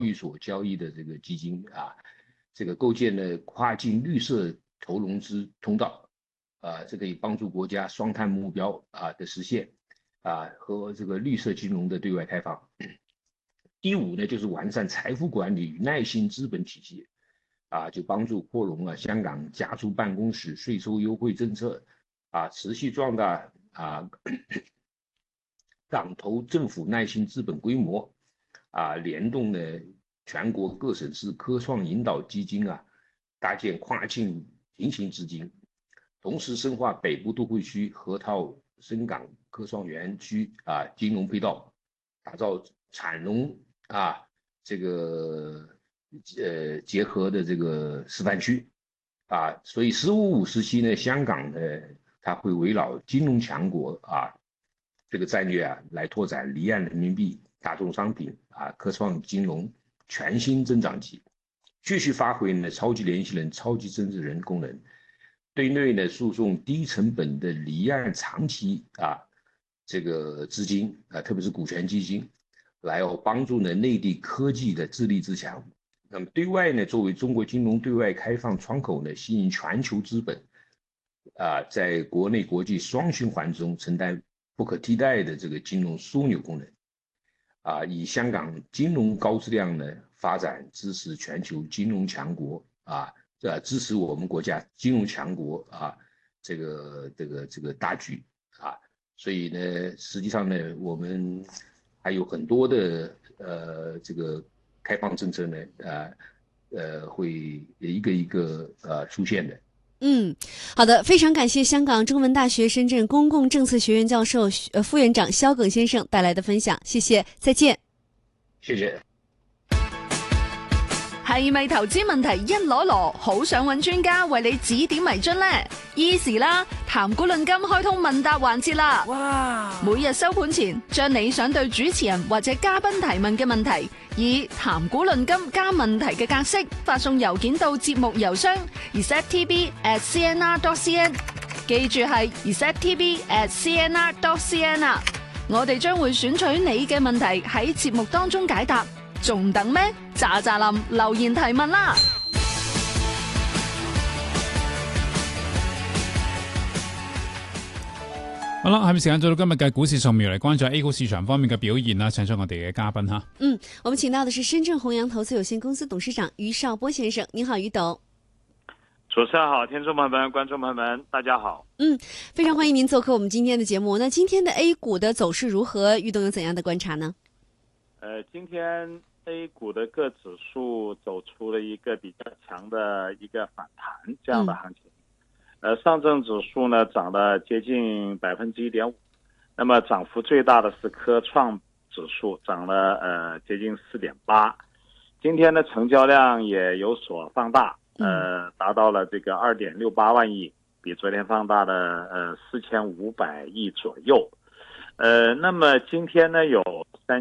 易所交易的这个基金啊，这个构建了跨境绿色投融资通道啊，这可以帮助国家双碳目标的实现啊和这个绿色金融的对外开放。第五呢，就是完善财富管理与耐心资本体系啊，就帮助扩容香港加租办公室税收优惠政策啊，持续壮大港投政府耐心资本规模啊，联动呢全国各省市科创引导基金啊，搭建跨境平行资金，同时深化北部都会区河套深港科创园区金融配套，打造产融这个结合的这个示范区所以“15+5”时期呢，香港呢它会围绕金融强国这个战略来拓展离岸人民币、大宗商品科创金融全新增长极，继续发挥呢超级联系人、超级政治人功能，对内呢输送低成本的离岸长期这个资金特别是股权基金，来帮助呢内地科技的自立自强。那么对外呢，作为中国金融对外开放窗口呢，吸引全球资本在国内国际双循环中承担不可替代的这个金融枢纽功能以香港金融高质量的发展支持全球金融强国支持我们国家金融强国这个大局所以呢，实际上呢，我们还有很多的这个开放政策呢会一个一个出现的。 好的，非常感谢香港中文大学深圳公共政策學院教授副院長蕭耿先生帶來的分享，謝謝，再見。 謝謝。 係咪投資問題一籮籮，好想揾專家為你指點迷津呢？Easy 啦，談股論金開通問答環節啦！哇！每日收盤前，將你想對主持人或者嘉賓提問嘅問題，以談股論金加問題嘅格式發送郵件到節目郵箱 receptv@cnr.cn， 記住係 receptv@cnr.cn 啊！我哋將會選取你嘅問題喺節目當中解答。仲等咩？喳喳林留言提問啦！ 好啦，下面時間到到今日嘅股市掃描嚟關注 A 股市場方面嘅表現啦，請出我哋嘅嘉賓哈。 我們請到的是深圳弘陽投資有限公司董事長余少波先生，你好，余董。 主持人好，聽眾朋友們、觀眾朋友們，大家好。 非常歡迎您做客我們今天的節目。那今天的 A 股的走勢如何？余董有怎樣的觀察呢？ 今天 A 股的各指數走出了一個比較強的一個反彈這樣的行情。上證指數呢漲了接近 1.5%， 那麼漲幅最大的是科創指數，漲了接近 4.8%。今天的成交量也有所放大，達到了這個 2.68 萬億，比昨天放大了4500億左右。那麼今天呢有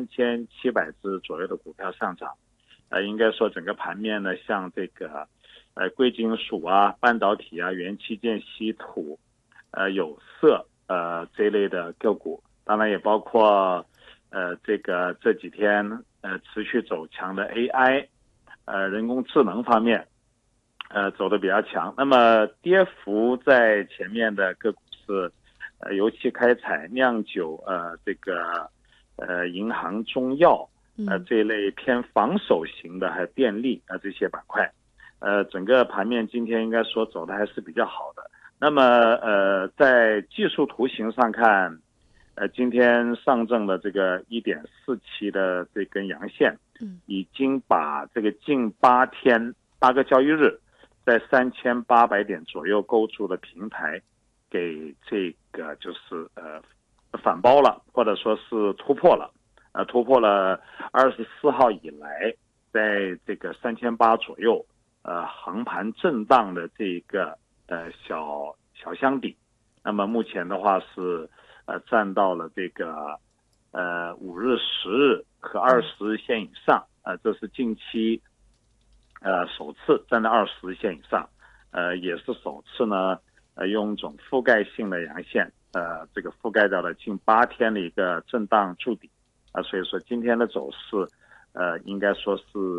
3700隻左右的股票上漲，應該說整個盤面呢像這個貴金屬半導體元器件、稀土、有色這一類的個股，當然也包括這幾天持續走強的 AI 人工智能方面走得比較強。那麼跌幅在前面的個股是油氣開採、釀酒這個銀行、中藥這一類偏防守型的，還有電力這些板塊。整個盤面今天應該說走的還是比較好的。那麼在技術圖形上看，今天上證的這個 1.47 的這根陽線，已經把這個近8個交易日在3800點左右構築的平台給這個就是反包了，或者說是突破了，突破了24號以來在這個3800左右橫盤震盪的這個小箱底。那麼目前的話是站到了這個5日、10日和20日線以上，這是近期首次站在20日線以上，也是首次呢用一種覆蓋性的陽線，這個覆蓋到了近8天的一個震盪築底，所以說今天的走勢应该说是